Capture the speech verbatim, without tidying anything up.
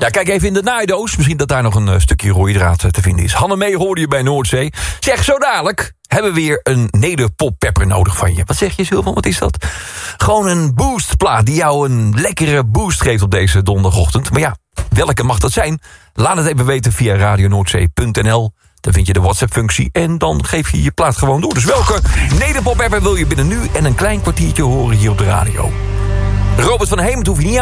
Ja, kijk even in de naaidoos. Misschien dat daar nog een uh, stukje rode draad uh, te vinden is. Hannemee hoorde je bij Noordzee. Zeg, zo dadelijk hebben we weer een nederpoppepper nodig van je. Wat zeg je, Sylvan? Wat is dat? Gewoon een boostplaat die jou een lekkere boost geeft op deze donderdagochtend. Maar ja, welke mag dat zijn? Laat het even weten via radio noordzee punt n l. Dan vind je de WhatsApp-functie en dan geef je je plaat gewoon door. Dus welke nederpoppepper wil je binnen nu en een klein kwartiertje horen hier op de radio? Robert van Heem, het hoef je niet aan.